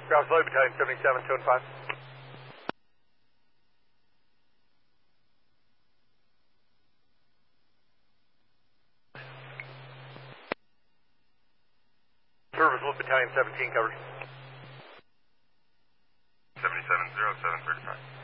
Ground Slow, Battalion 77, 215. Service with Battalion 17 covered. 770735.